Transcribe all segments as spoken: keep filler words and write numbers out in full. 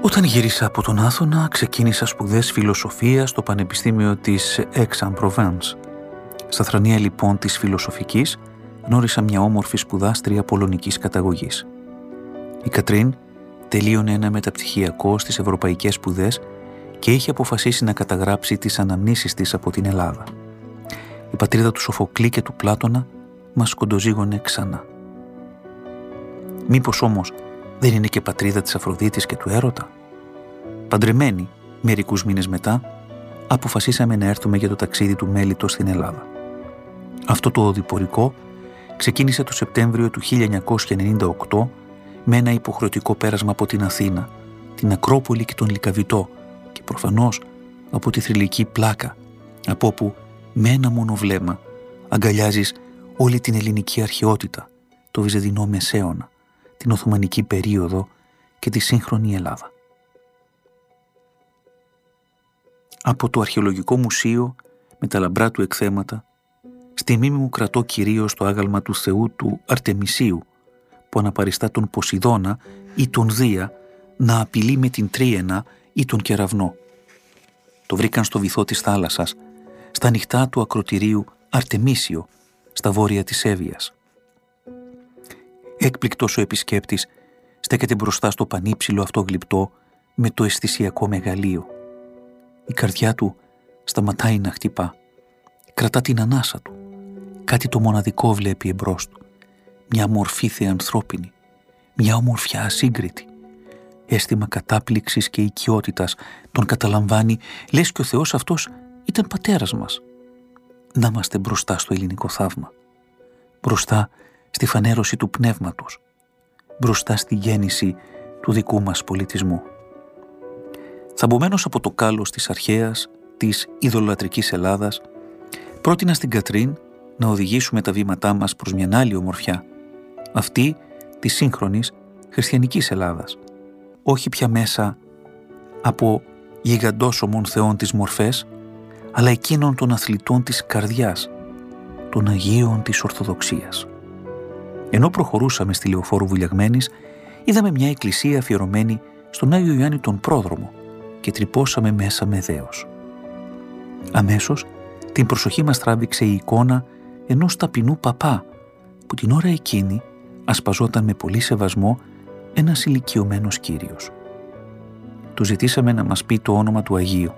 Όταν γύρισα από τον Άθωνα, ξεκίνησα σπουδές φιλοσοφίας στο Πανεπιστήμιο της Aix-en-Provence. Στα θρανία λοιπόν της φιλοσοφικής γνώρισα μια όμορφη σπουδάστρια πολωνικής καταγωγής. Η Κατρίν τελείωνε ένα μεταπτυχιακό στις ευρωπαϊκές σπουδές και είχε αποφασίσει να καταγράψει τις αναμνήσεις της από την Ελλάδα. Η πατρίδα του Σοφοκλή και του Πλάτωνα μας κοντοζήγωνε ξανά. Μήπως όμως δεν είναι και πατρίδα της Αφροδίτης και του Έρωτα? Παντρεμένοι, μερικούς μήνες μετά, αποφασίσαμε να έρθουμε για το ταξίδι του Μέλιτος στην Ελλάδα. Αυτό το οδηπορικό ξεκίνησε το Σεπτέμβριο του χίλια εννιακόσια ενενήντα οκτώ με ένα υποχρεωτικό πέρασμα από την Αθήνα, την Ακρόπολη και τον Λυκαβητό και προφανώς από τη θρυλική Πλάκα, από όπου με ένα μόνο βλέμμα αγκαλιάζεις όλη την ελληνική αρχαιότητα, το Βυζαντινό Μεσαίωνα, την Οθωμανική περίοδο και τη σύγχρονη Ελλάδα. Από το Αρχαιολογικό Μουσείο με τα λαμπρά του εκθέματα, στη μνήμη μου κρατώ κυρίως το άγαλμα του θεού του Αρτεμισίου, που αναπαριστά τον Ποσειδώνα ή τον Δία να απειλεί με την Τρίαινα ή τον Κεραυνό. Το βρήκαν στο βυθό της θάλασσας, στα νυχτά του ακροτηρίου Αρτεμίσιο, στα βόρεια της Εύβοιας. Έκπληκτος ο επισκέπτης στέκεται μπροστά στο πανύψηλο αυτό γλυπτό με το αισθησιακό μεγαλείο. Η καρδιά του σταματάει να χτυπά. Κρατά την ανάσα του. Κάτι το μοναδικό βλέπει εμπρός του. Μια μορφή θεανθρώπινη. Μια ομορφιά ασύγκριτη. Αίσθημα κατάπληξης και οικειότητας τον καταλαμβάνει, λες και ο Θεός αυτός ήταν πατέρας μας. Να είμαστε μπροστά στο ελληνικό θαύμα. Μπροστά στη φανέρωση του πνεύματος. Μπροστά στη γέννηση του δικού μας πολιτισμού. Θαμπομένος από το κάλος της αρχαίας, της ειδωλολατρικής Ελλάδας, πρότεινα στην Κατρίν να οδηγήσουμε τα βήματά μας προς μια άλλη ομορφιά, αυτή της σύγχρονης χριστιανικής Ελλάδας, όχι πια μέσα από γιγαντόσωμων θεών τις μορφές, αλλά εκείνων των αθλητών της καρδιάς, των Αγίων της Ορθοδοξίας. Ενώ προχωρούσαμε στη Λεωφόρου Βουλιαγμένης, είδαμε μια εκκλησία αφιερωμένη στον Άγιο Ιωάννη τον Πρόδρομο και τρυπώσαμε μέσα με δέος. Αμέσως την προσοχή μας τράβηξε η εικόνα ενός ταπεινού παπά, που την ώρα εκείνη ασπαζόταν με πολύ σεβασμό ένας ηλικιωμένος κύριος. Του ζητήσαμε να μας πει το όνομα του Αγίου.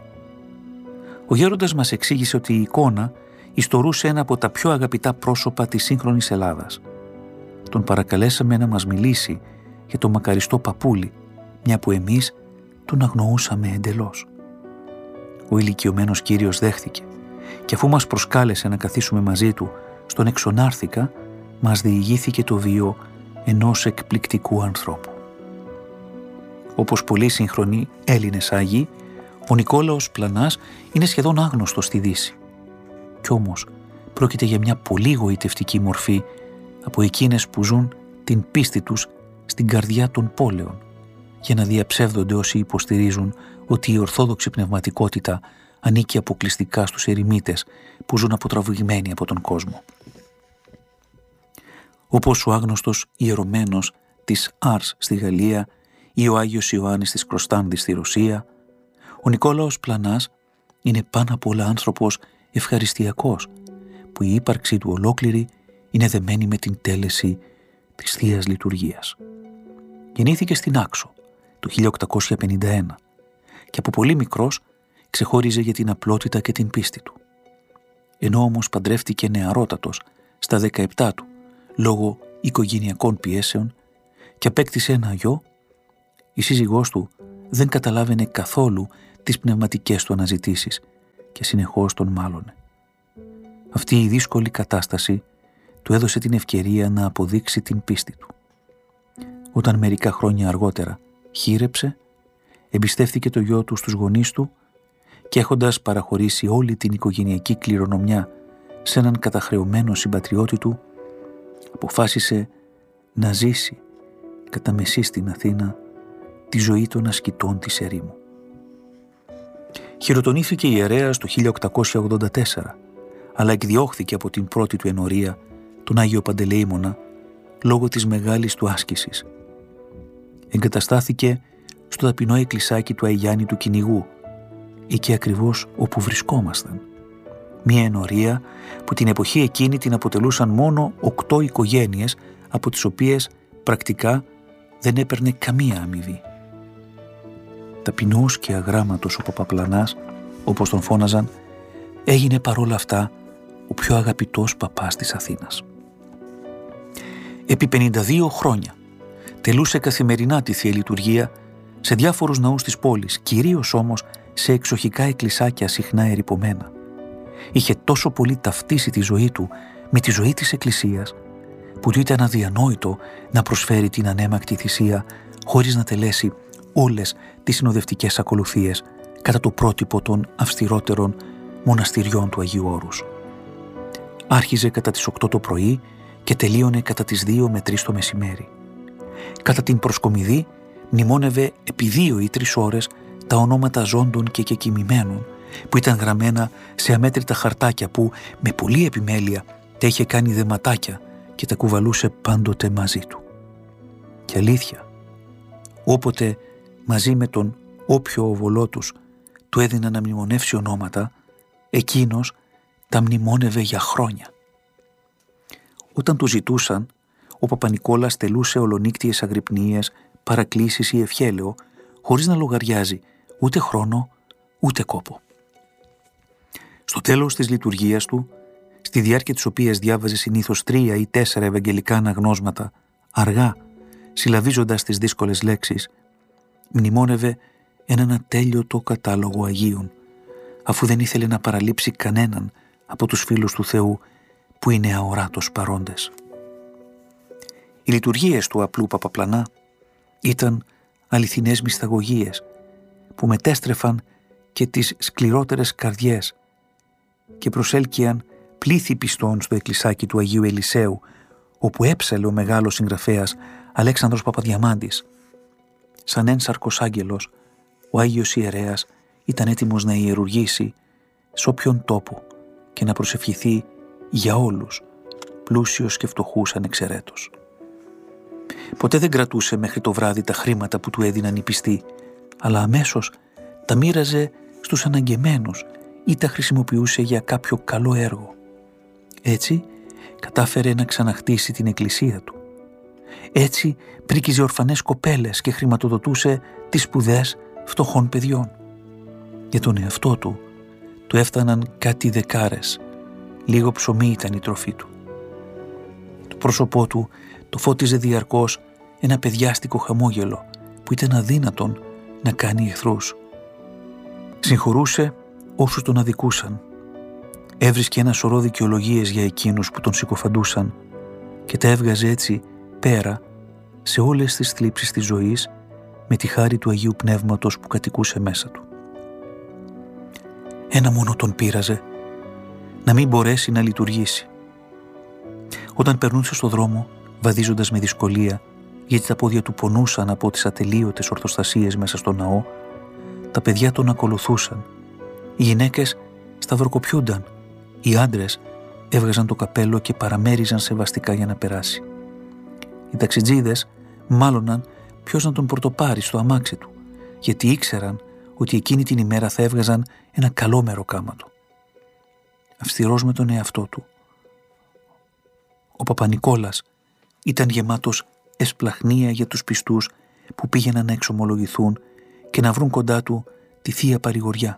Ο γέροντας μας εξήγησε ότι η εικόνα ιστορούσε ένα από τα πιο αγαπητά πρόσωπα της σύγχρονης Ελλάδας. Τον παρακαλέσαμε να μας μιλήσει για το μακαριστό παππούλι, μια που εμείς τον αγνοούσαμε εντελώς. Ο ηλικιωμένος κύριος δέχθηκε και αφού μας προσκάλεσε να καθίσουμε μαζί του στον εξονάρθηκα, μας διηγήθηκε το βίο ενός εκπληκτικού ανθρώπου. Όπως πολλοί σύγχρονοι Έλληνες Άγιοι, ο Νικόλαος Πλανάς είναι σχεδόν άγνωστος στη Δύση. Κι όμως πρόκειται για μια πολύ γοητευτική μορφή από εκείνες που ζουν την πίστη τους στην καρδιά των πόλεων, για να διαψεύδονται όσοι υποστηρίζουν ότι η ορθόδοξη πνευματικότητα ανήκει αποκλειστικά στους ερημίτες που ζουν αποτραβηγμένοι από τον κόσμο. Όπως ο άγνωστος ιερωμένος της Άρς στη Γαλλία ή ο Άγιος Ιωάννης της Κροστάνδης στη Ρωσία, ο Νικόλαος Πλανάς είναι πάνω απ' όλα άνθρωπος ευχαριστιακός, που η ύπαρξή του ολόκληρη είναι δεμένη με την τέλεση της Θείας Λειτουργίας. Γεννήθηκε στην Άξο το χίλια οκτακόσια πενήντα ένα και από πολύ μικρός ξεχώριζε για την απλότητα και την πίστη του. Ενώ όμως παντρεύτηκε νεαρότατος στα δεκαεπτά του λόγω οικογενειακών πιέσεων και απέκτησε ένα γιο, η σύζυγός του δεν καταλάβαινε καθόλου τις πνευματικές του αναζητήσεις και συνεχώς τον μάλωνε. Αυτή η δύσκολη κατάσταση του έδωσε την ευκαιρία να αποδείξει την πίστη του. Όταν μερικά χρόνια αργότερα χείρεψε, εμπιστεύθηκε το γιο του στους γονείς του και έχοντας παραχωρήσει όλη την οικογενειακή κληρονομιά σε έναν καταχρεωμένο συμπατριώτη του, αποφάσισε να ζήσει κατά μεσή στην Αθήνα τη ζωή των ασκητών της ερήμου. Χειροτονήθηκε ιερέας το χίλια οκτακόσια ογδόντα τέσσερα, αλλά εκδιώχθηκε από την πρώτη του ενορία, τον Άγιο Παντελεήμονα, λόγω της μεγάλης του άσκησης. Εγκαταστάθηκε στο ταπεινό εκκλησάκι του Αϊγιάννη του Κυνηγού, εκεί ακριβώς όπου βρισκόμασταν. Μια ενορία που την εποχή εκείνη την αποτελούσαν μόνο οκτώ οικογένειες, από τις οποίες πρακτικά δεν έπαιρνε καμία αμοιβή. Ταπεινός και αγράμματος ο Παπαπλανάς, όπως τον φώναζαν, έγινε παρόλα αυτά ο πιο αγαπητός παπάς της Αθήνας. Επί πενήντα δύο χρόνια τελούσε καθημερινά τη Θεία Λειτουργία σε διάφορους ναούς της πόλης, κυρίως όμως σε εξοχικά εκκλησάκια συχνά ερειπωμένα. Είχε τόσο πολύ ταυτίσει τη ζωή του με τη ζωή της Εκκλησίας, που του ήταν αδιανόητο να προσφέρει την ανέμακτη θυσία χωρίς να τελέσει όλες τις συνοδευτικές ακολουθίες κατά το πρότυπο των αυστηρότερων μοναστηριών του Αγίου Όρους. Άρχιζε κατά τις οκτώ το πρωί και τελείωνε κατά τις δύο με τρεις το μεσημέρι. Κατά την προσκομιδή μνημόνευε επί δύο ή τρεις ώρες τα ονόματα ζώντων και κεκοιμημένων που ήταν γραμμένα σε αμέτρητα χαρτάκια που με πολλή επιμέλεια τα είχε κάνει δεματάκια και τα κουβαλούσε πάντοτε μαζί του. Και αλήθεια, όποτε μαζί με τον όποιο οβολό τους του έδιναν να μνημονεύσει ονόματα, εκείνος τα μνημόνευε για χρόνια. Όταν του ζητούσαν, ο Παπα-Νικόλας τελούσε ολονύκτιες αγρυπνίες, παρακλήσεις ή ευχέλαιο, χωρίς να λογαριάζει ούτε χρόνο ούτε κόπο. Στο τέλος της λειτουργίας του, στη διάρκεια της οποίας διάβαζε συνήθως τρία ή τέσσερα ευαγγελικά αναγνώσματα, αργά, συλλαβίζοντας τις δύσκολες λέξεις, μνημόνευε έναν ατέλειωτο κατάλογο Αγίων, αφού δεν ήθελε να παραλείψει κανέναν από τους φίλους του Θεού που είναι αοράτως παρόντες. Οι λειτουργίες του απλού Παπαπλανά ήταν αληθινές μυσταγωγίες που μετέστρεφαν και τις σκληρότερες καρδιές και προσέλκυαν πλήθη πιστών στο εκκλησάκι του Αγίου Ελισέου, όπου έψαλε ο μεγάλος συγγραφέας Αλέξανδρος Παπαδιαμάντης. Σαν ένσαρκος άγγελος, ο Άγιος Ιερέας ήταν έτοιμος να ιερουργήσει σε όποιον τόπο και να προσευχηθεί για όλους, πλούσιους και φτωχούς ανεξαιρέτως. Ποτέ δεν κρατούσε μέχρι το βράδυ τα χρήματα που του έδιναν οι πιστοί, αλλά αμέσως τα μοίραζε στους αναγκεμένους ή τα χρησιμοποιούσε για κάποιο καλό έργο. Έτσι κατάφερε να ξαναχτίσει την εκκλησία του. Έτσι πρίκιζε ορφανές κοπέλες και χρηματοδοτούσε τις σπουδές φτωχών παιδιών. Για τον εαυτό του του έφταναν κάτι δεκάρες, λίγο ψωμί ήταν η τροφή του. Το πρόσωπό του το φώτιζε διαρκώς ένα παιδιάστικο χαμόγελο που ήταν αδύνατον να κάνει εχθρούς. Συγχωρούσε όσους τον αδικούσαν. Έβρισκε ένα σωρό δικαιολογίες για εκείνους που τον συκοφαντούσαν και τα έβγαζε έτσι πέρα σε όλες τις θλίψεις της ζωής με τη χάρη του Αγίου Πνεύματος που κατοικούσε μέσα του. Ένα μόνο τον πείραζε, να μην μπορέσει να λειτουργήσει. Όταν περνούσε στο δρόμο, βαδίζοντας με δυσκολία, γιατί τα πόδια του πονούσαν από τις ατελείωτες ορθοστασίες μέσα στο ναό, τα παιδιά τον ακολουθούσαν. Οι γυναίκες σταυροκοπιούνταν, οι άντρες έβγαζαν το καπέλο και παραμέριζαν σεβαστικά για να περάσει. Οι ταξιτζίδες μάλωναν ποιος να τον πορτοπάρει στο αμάξι του, γιατί ήξεραν ότι εκείνη την ημέρα θα έβγαζαν ένα καλό μεροκάματο. Αυστηρός με τον εαυτό του, ο Παπα-Νικόλας ήταν γεμάτος εσπλαχνία για τους πιστούς που πήγαιναν να εξομολογηθούν και να βρουν κοντά του τη Θεία Παρηγοριά.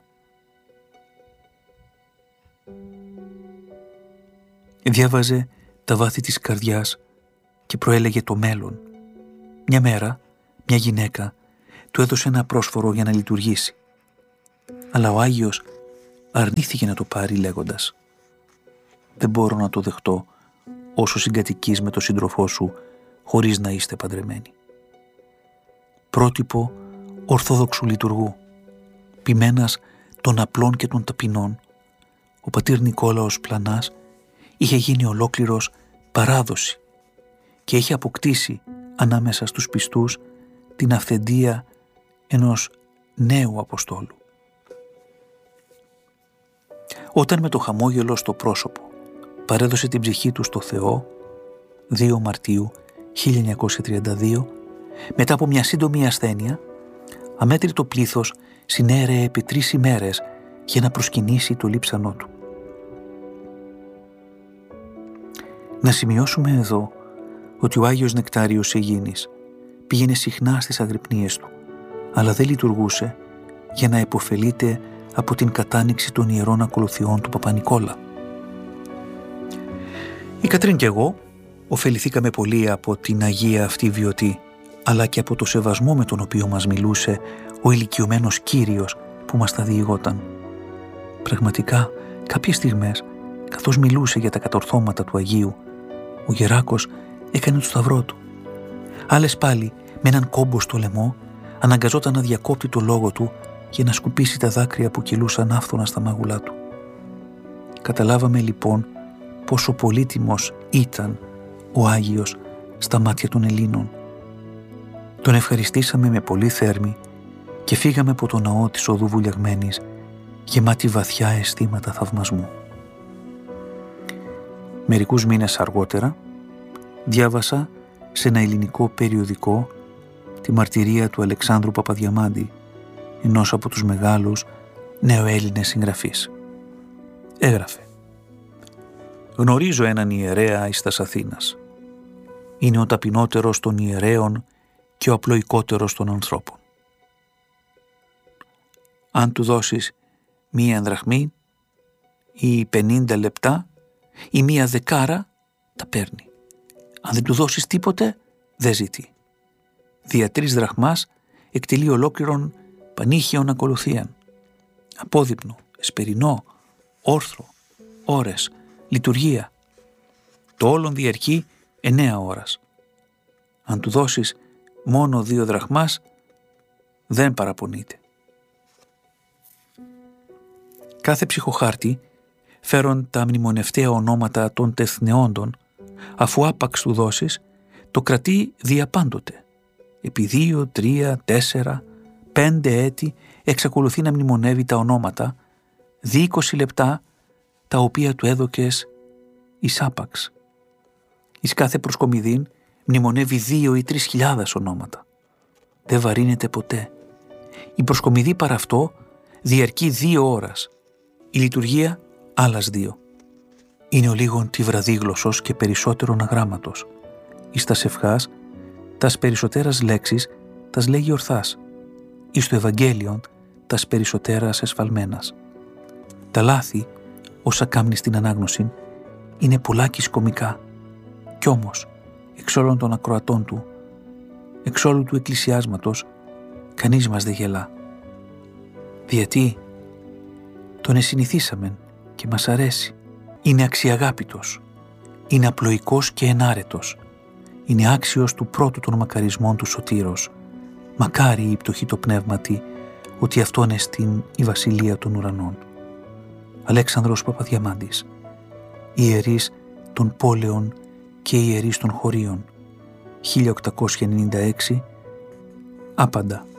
Διάβαζε τα βάθη της καρδιάς και προέλεγε το μέλλον. Μια μέρα, μια γυναίκα του έδωσε ένα πρόσφορο για να λειτουργήσει. Αλλά ο Άγιος αρνήθηκε να το πάρει λέγοντας «Δεν μπορώ να το δεχτώ όσο συγκατοικείς με τον σύντροφό σου χωρίς να είστε παντρεμένοι». Πρότυπο ορθόδοξου λειτουργού, ποιμένας των απλών και των ταπεινών, ο πατήρ Νικόλαος Πλανάς είχε γίνει ολόκληρος παράδοση και είχε αποκτήσει ανάμεσα στους πιστούς την αυθεντία ενός νέου Αποστόλου. Όταν με το χαμόγελο στο πρόσωπο παρέδωσε την ψυχή του στο Θεό, δύο Μαρτίου χίλια εννιακόσια τριάντα δύο, μετά από μια σύντομη ασθένεια, αμέτρητο πλήθος συνέρεε επί τρεις ημέρες για να προσκυνήσει το λείψανό του. Να σημειώσουμε εδώ ότι ο Άγιος Νεκτάριος Αιγίνης πήγαινε συχνά στις αγρυπνίες του, αλλά δεν λειτουργούσε για να επωφελείται από την κατάνοιξη των ιερών ακολουθιών του Παπα-Νικόλα. Η Κατρίν και εγώ ωφεληθήκαμε πολύ από την Αγία αυτή βιωτή, αλλά και από το σεβασμό με τον οποίο μας μιλούσε ο ηλικιωμένος Κύριος που μας τα διηγόταν. Πραγματικά, κάποιες στιγμές, καθώς μιλούσε για τα κατορθώματα του Αγίου, ο Γεράκος έκανε το σταυρό του. Άλλες πάλι, με έναν κόμπο στο λαιμό, αναγκαζόταν να διακόπτει το λόγο του για να σκουπίσει τα δάκρυα που κυλούσαν άφθονα στα μάγουλά του. Καταλάβαμε λοιπόν πόσο πολύτιμος ήταν ο Άγιος στα μάτια των Ελλήνων. Τον ευχαριστήσαμε με πολύ θέρμη και φύγαμε από το ναό της οδού Βουλιαγμένης γεμάτη βαθιά αισθήματα θαυμασμού. Μερικούς μήνες αργότερα διάβασα σε ένα ελληνικό περιοδικό τη μαρτυρία του Αλεξάνδρου Παπαδιαμάντη, ενός από τους μεγάλους νεοέλληνες συγγραφείς. Έγραφε: «Γνωρίζω έναν ιερέα εις τας Αθήνας. Είναι ο ταπεινότερος των ιερέων και ο απλοϊκότερος των ανθρώπων. Αν του δώσεις μία δραχμή ή πενήντα λεπτά ή μία δεκάρα, τα παίρνει. Αν δεν του δώσεις τίποτε, δεν ζητεί. Δια τρεις δραχμάς εκτελεί ολόκληρον πανήχιον ακολουθίαν. Απόδειπνο, εσπερινό, όρθρο, ώρες, λειτουργία. Το όλον διαρκεί εννέα ώρας. Αν του δώσεις μόνο δύο δραχμάς, δεν παραπονείται. Κάθε ψυχοχάρτη φέρον τα μνημονευταία ονόματα των τεθνεόντων, αφού άπαξ του δώσεις, το κρατεί διαπάντοτε. Επί δύο, τρία, τέσσερα, πέντε έτη εξακολουθεί να μνημονεύει τα ονόματα, δι' είκοσι λεπτά τα οποία του έδωκες εις άπαξ. Εις κάθε προσκομιδήν μνημονεύει δύο ή τρεις χιλιάδες ονόματα. Δεν βαρύνεται ποτέ. Η προσκομιδή παρά αυτό διαρκεί δύο ώρας. Η λειτουργία άλλας δύο. Είναι ο λίγον τη βραδίγλωσσος και περισσότερον αγράμματος. Εις τας ευχάς, τας περισσότερας λέξεις τας λέγει ορθάς. Εις το Ευαγγέλιον, τας περισσότερας εσφαλμένας. Τα λάθη, όσα κάμνει στην ανάγνωση, είναι πολλάκις κομικά. Κι όμως, εξ όλων των ακροατών του, εξ όλου του εκκλησιάσματος, κανείς μας δεν γελά. Γιατί τον εσυνηθίσαμεν και μας αρέσει. Είναι αξιαγάπητος, είναι απλοϊκός και ενάρετος, είναι άξιος του πρώτου των μακαρισμών του Σωτήρος. Μακάρι η πτωχή το πνεύματι, ότι αυτόν εστίν η βασιλεία των ουρανών. Αλέξανδρος Παπαδιαμάντης, ιερείς των πόλεων και ιερείς των χωρίων, χίλια οκτακόσια ενενήντα έξι, άπαντα.